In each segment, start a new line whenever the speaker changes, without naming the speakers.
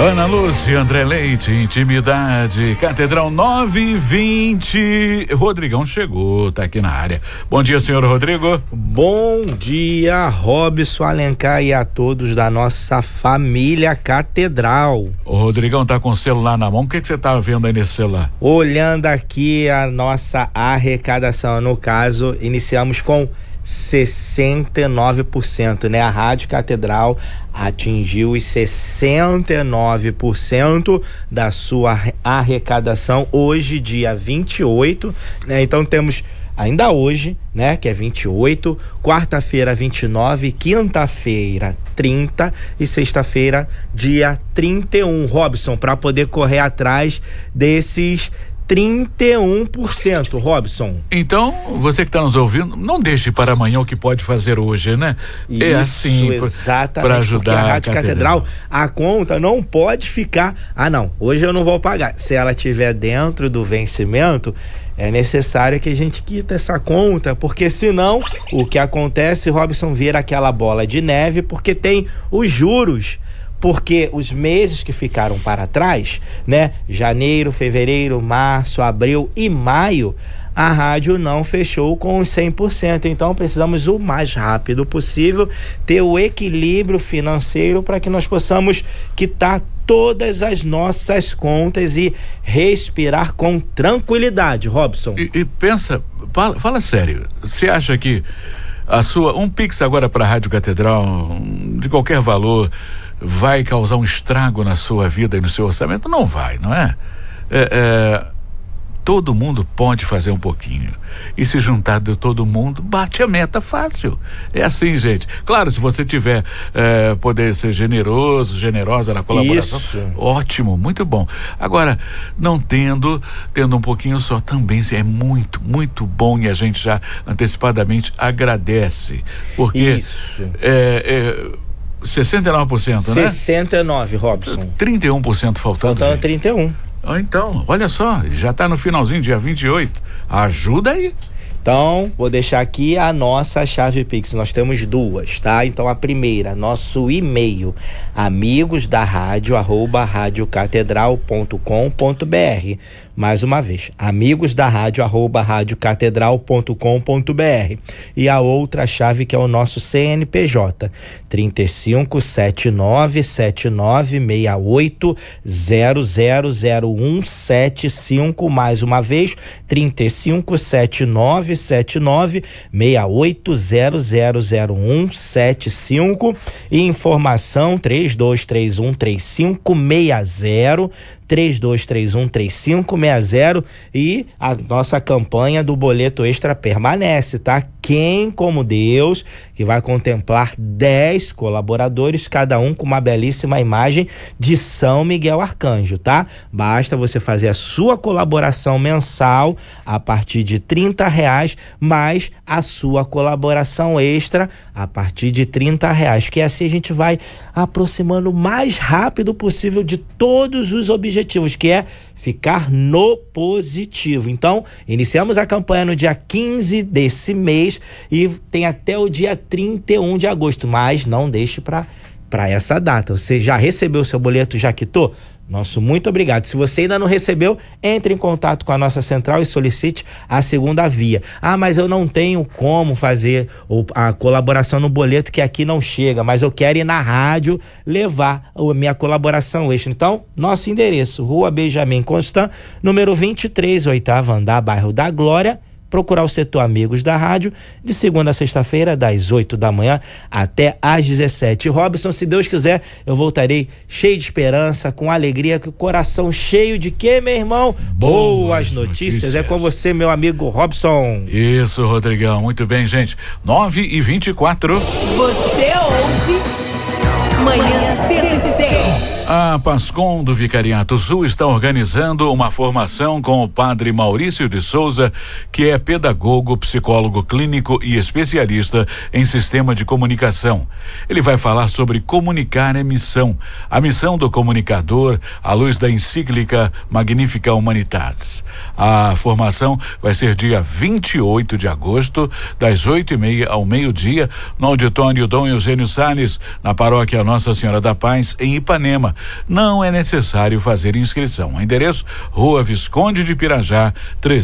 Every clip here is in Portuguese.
Ana Lúcia, André Leite, Intimidade, Catedral 9:20. Rodrigão chegou, tá aqui na área. Bom dia, senhor Rodrigo.
Bom dia, Robson Alencar e a todos da nossa família Catedral.
O Rodrigão tá com o celular na mão, o que você tá vendo aí nesse celular?
Olhando aqui a nossa arrecadação, no caso, iniciamos com 69%, né? A Rádio Catedral atingiu os 69% da sua arrecadação hoje, dia 28, né? Então temos ainda hoje, né, que é 28, quarta-feira 29, quinta-feira 30 e sexta-feira dia 31, Robson, para poder correr atrás desses 31%, Robson.
Então, você que está nos ouvindo, não deixe para amanhã o que pode fazer hoje, né?
Isso,
é assim,
exatamente,
para ajudar
porque a Rádio Catedral, a conta não pode ficar, hoje eu não vou pagar. Se ela estiver dentro do vencimento, é necessário que a gente quita essa conta, porque senão o que acontece, Robson, vira aquela bola de neve, porque tem os juros. Porque os meses que ficaram para trás, né? Janeiro, fevereiro, março, abril e maio, a rádio não fechou com os 100%. Então precisamos o mais rápido possível ter o equilíbrio financeiro para que nós possamos quitar todas as nossas contas e respirar com tranquilidade, Robson.
E pensa, fala sério, você acha que um Pix agora para a Rádio Catedral, de qualquer valor, vai causar um estrago na sua vida e no seu orçamento? Não vai, não é? Todo mundo pode fazer um pouquinho. E se juntar de todo mundo, bate a meta fácil. É assim, gente. Claro, se você tiver poder ser generosa na colaboração, isso, ótimo, muito bom. Agora, não tendo um pouquinho só, também é muito, muito bom, e a gente já antecipadamente agradece. Porque
isso.
69%, né?
69%, Robson.
31% faltando.
Faltando 31%.
Então, olha só, já tá no finalzinho, dia 28. Ajuda aí.
Então, vou deixar aqui a nossa chave Pix. Nós temos duas, tá? Então, a primeira, nosso e-mail, amigosdarradio@radiocatedral.com.br. Mais uma vez, amigosdarradio@radiocatedral.com.br. E a outra chave, que é o nosso CNPJ, 35797968000175. Mais uma vez, 35797968000175. E informação 32313560, 32313560. E a nossa campanha do boleto extra permanece, tá? Quem como Deus, que vai contemplar 10 colaboradores, cada um com uma belíssima imagem de São Miguel Arcanjo, tá? Basta você fazer a sua colaboração mensal a partir de R$30, mais a sua colaboração extra a partir de R$30, que assim a gente vai aproximando o mais rápido possível de todos os objetivos, que é ficar no positivo. Então, iniciamos a campanha no dia 15 desse mês e tem até o dia 31 de agosto, mas não deixe para essa data. Você já recebeu o seu boleto, já quitou? Nosso muito obrigado. Se você ainda não recebeu, entre em contato com a nossa central e solicite a segunda via. Mas eu não tenho como fazer a colaboração no boleto, que aqui não chega, mas eu quero ir na rádio levar a minha colaboração extra. Então, nosso endereço, Rua Benjamin Constant, número 23, 8º andar, bairro da Glória. Procurar o setor Amigos da Rádio, de segunda a sexta-feira, das 8 da manhã até às 17. Robson, se Deus quiser, eu voltarei cheio de esperança, com alegria, com o coração cheio de quê, meu irmão? Boas notícias. É com você, meu amigo Robson.
Isso, Rodrigão. Muito bem, gente. 9:24.
Você ouve Manhã 106.
A Pascom do Vicariato Sul está organizando uma formação com o padre Maurício de Souza, que é pedagogo, psicólogo clínico e especialista em sistema de comunicação. Ele vai falar sobre comunicar é missão, a missão do comunicador à luz da encíclica Magnificat Humanitas. A formação vai ser dia 28 de agosto, das 8:30 ao meio-dia, no auditório Dom Eugênio Salles, na paróquia Nossa Senhora da Paz, em Ipanema. Não é necessário fazer inscrição. O endereço: Rua Visconde de Pirajá,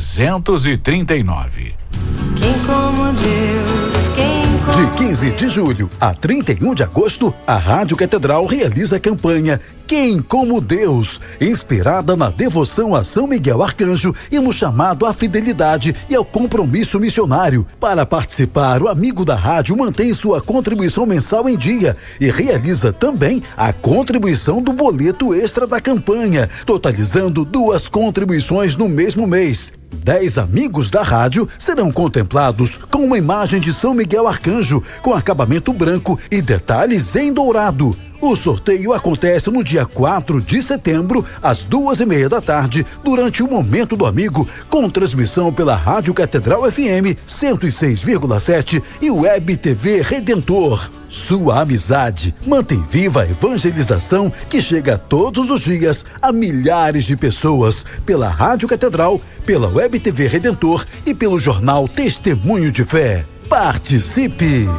339.
Quem como Deus, quem como
De 15 de julho a 31 de agosto, a Rádio Catedral realiza a campanha Quem como Deus, inspirada na devoção a São Miguel Arcanjo e no chamado à fidelidade e ao compromisso missionário. Para participar, o amigo da rádio mantém sua contribuição mensal em dia e realiza também a contribuição do boleto extra da campanha, totalizando 2 contribuições no mesmo mês. 10 amigos da rádio serão contemplados com uma imagem de São Miguel Arcanjo, com acabamento branco e detalhes em dourado. O sorteio acontece no dia 4 de setembro, às 2:30 da tarde, durante o Momento do Amigo, com transmissão pela Rádio Catedral FM 106,7 e Web TV Redentor. Sua amizade mantém viva a evangelização que chega todos os dias a milhares de pessoas, pela Rádio Catedral, pela Web TV Redentor e pelo jornal Testemunho de Fé. Participe!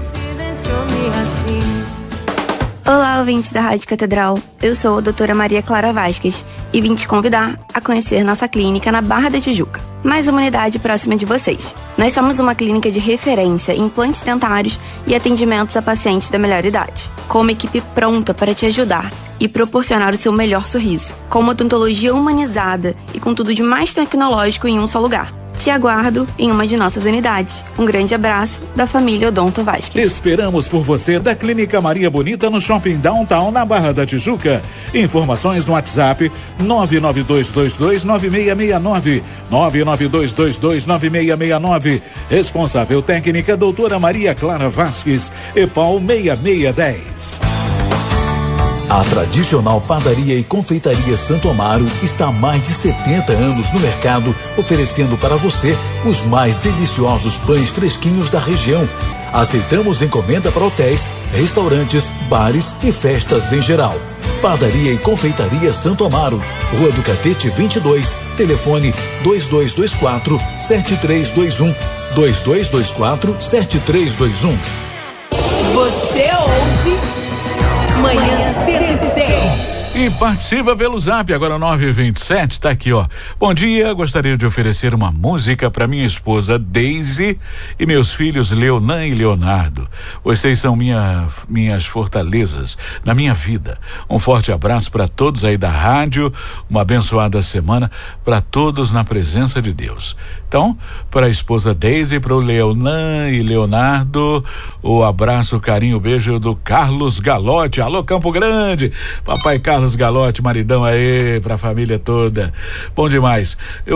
Olá, ouvintes da Rádio Catedral. Eu sou a doutora Maria Clara Vasquez e vim te convidar a conhecer nossa clínica na Barra da Tijuca, mais uma unidade próxima de vocês. Nós somos uma clínica de referência em implantes dentários e atendimentos a pacientes da melhor idade, com uma equipe pronta para te ajudar e proporcionar o seu melhor sorriso, com uma odontologia humanizada e com tudo de mais tecnológico em um só lugar. Te aguardo em uma de nossas unidades. Um grande abraço da família Odonto Vasquez.
Esperamos por você da Clínica Maria Bonita no Shopping Downtown, na Barra da Tijuca. Informações no WhatsApp 992229669. 992229669. Responsável técnica doutora Maria Clara Vasquez, EPAL 6610.
A tradicional padaria e confeitaria Santo Amaro está há mais de 70 anos no mercado, oferecendo para você os mais deliciosos pães fresquinhos da região. Aceitamos encomenda para hotéis, restaurantes, bares e festas em geral. Padaria e confeitaria Santo Amaro, Rua do Catete 22, telefone 2224-7321, 2224-7321.
Você ouve Manhã 106.
E participa pelo Zap, agora 9h27, tá aqui, ó. Bom dia, gostaria de oferecer uma música para minha esposa Daisy e meus filhos Leonan e Leonardo. Vocês são minhas fortalezas na minha vida. Um forte abraço para todos aí da rádio, uma abençoada semana para todos na presença de Deus. Então, para a esposa Daisy, para o Leonan e Leonardo, o abraço, o carinho, o beijo do Carlos Galotti. Alô, Campo Grande, papai Carlos Galotti, maridão aí, pra família toda. Bom demais.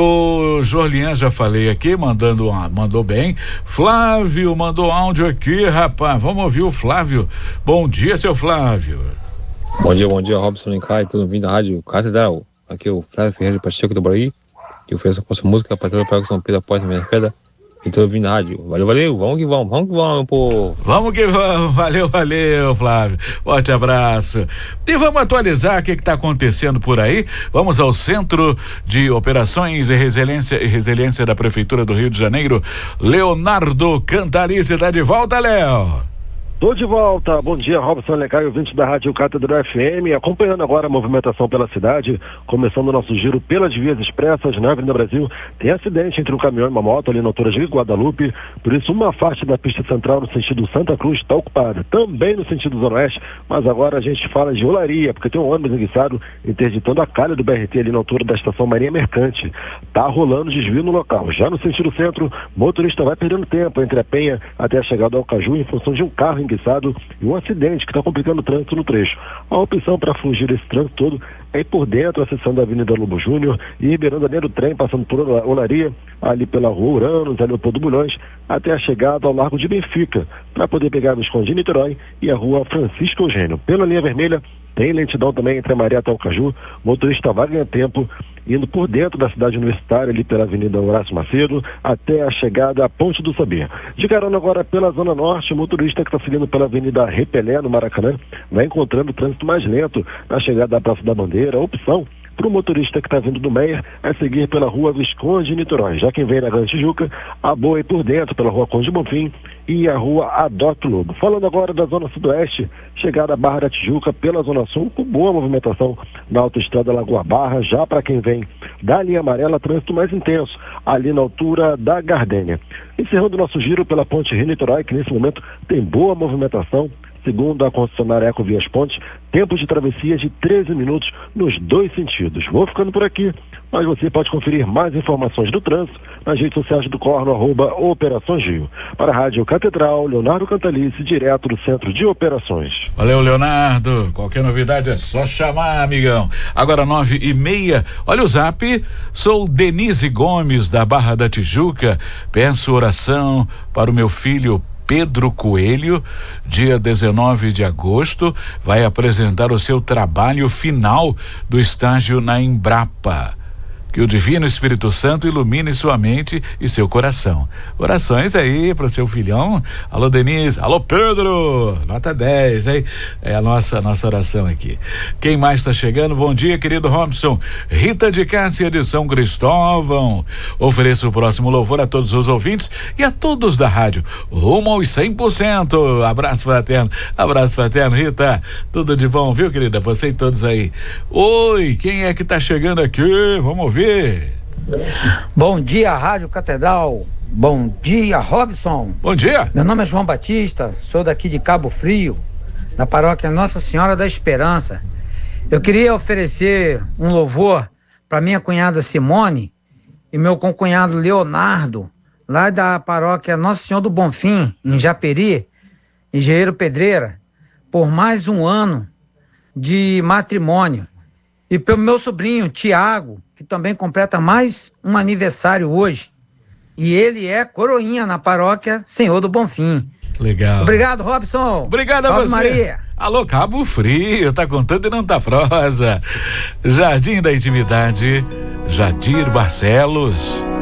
O Jorlian já falei aqui, mandou bem. Flávio mandou áudio aqui, rapaz. Vamos ouvir o Flávio. Bom dia, seu Flávio.
Bom dia, Robson Lincai, tudo vindo da Rádio Catedral. Aqui é o Flávio Ferreira de Pacheco do Braí, que oferece a nossa música para toda a São Pedro após a minha pedra. E tudo vindo da rádio. Valeu, vamos que vamos, pô.
Vamos que vamos, valeu, Flávio. Forte abraço. E vamos atualizar o que está acontecendo por aí. Vamos ao Centro de Operações e Resiliência da Prefeitura do Rio de Janeiro. Leonardo Cantarice está de volta, Léo.
Tô de volta. Bom dia, Robson Lecaio, ouvinte da Rádio Catedral FM, acompanhando agora a movimentação pela cidade, começando o nosso giro pelas vias expressas na Avenida Brasil. Tem acidente entre um caminhão e uma moto ali na altura de Guadalupe, por isso uma faixa da pista central no sentido Santa Cruz está ocupada, também no sentido Zona Oeste, mas agora a gente fala de Olaria, porque tem um ônibus enguiçado interditando a calha do BRT ali na altura da estação Marinha Mercante. Tá rolando desvio no local. Já no sentido centro, motorista vai perdendo tempo entre a Penha até a chegada ao Caju em função de um carro enguiçado e um acidente que está complicando o trânsito no trecho. A opção para fugir desse trânsito todo é ir por dentro, acessando a Avenida Lobo Júnior e liberando a linha do trem, passando por Olaria, ali pela Rua Uranos, a Leopoldo Bulhões, até a chegada ao Largo de Benfica, para poder pegar o Visconde Niterói e a Rua Francisco Eugênio. Pela linha vermelha, tem lentidão também entre a Maria até o Caju. O motorista vai ganhar tempo indo por dentro da cidade universitária, ali pela Avenida Horácio Macedo, até a chegada à Ponte do Saber. De carona agora pela Zona Norte, o motorista que está seguindo pela Avenida Repelé, no Maracanã, vai encontrando o trânsito mais lento na chegada da Praça da Bandeira. A opção para o motorista que está vindo do Meier, é seguir pela rua Visconde Niterói. Já quem vem na Grande Tijuca, aboie por dentro pela rua Conde Bonfim e a rua Adoto Lobo. Falando agora da zona sudoeste, chegada à Barra da Tijuca pela zona sul, com boa movimentação na autoestrada Lagoa Barra. Já para quem vem da linha amarela, trânsito mais intenso, ali na altura da Gardênia. Encerrando nosso giro pela ponte Rio-Niterói, que nesse momento tem boa movimentação. Segundo a concessionária Ecovias Pontes, tempo de travessia de 13 minutos nos 2 sentidos. Vou ficando por aqui, mas você pode conferir mais informações do trânsito nas redes sociais do COR no @Operações Gil. Para a Rádio Catedral, Leonardo Cantalice, direto do Centro de Operações.
Valeu, Leonardo. Qualquer novidade é só chamar, amigão. Agora 9:30. Olha o zap. Sou Denise Gomes, da Barra da Tijuca. Peço oração para o meu filho Pedro Coelho. Dia 19 de agosto vai apresentar o seu trabalho final do estágio na Embrapa. Que o Divino Espírito Santo ilumine sua mente e seu coração. Orações aí pro seu filhão. Alô, Denise. Alô, Pedro. Nota 10, hein? É a nossa oração aqui. Quem mais está chegando? Bom dia, querido Robson. Rita de Cássia de São Cristóvão. Ofereço o próximo louvor a todos os ouvintes e a todos da rádio. Rumo aos 100%. Abraço fraterno, Rita. Tudo de bom, viu, querida? Você e todos aí. Oi, quem é que tá chegando aqui? Vamos ouvir.
Bom dia, Rádio Catedral. Bom dia, Robson.
Bom dia.
Meu nome é João Batista, sou daqui de Cabo Frio, da paróquia Nossa Senhora da Esperança. Eu queria oferecer um louvor para minha cunhada Simone e meu concunhado Leonardo, lá da paróquia Nossa Senhora do Bonfim, em Japeri, Engenheiro Pedreira, por mais um ano de matrimônio. E pelo meu sobrinho, Tiago, que também completa mais um aniversário hoje. E ele é coroinha na paróquia Senhor do Bonfim.
Legal.
Obrigado, Robson.
Obrigado a
Salve,
você.
Maria.
Alô, Cabo Frio, tá contando e não tá prosa. Jardim da Intimidade, Jadir Barcelos.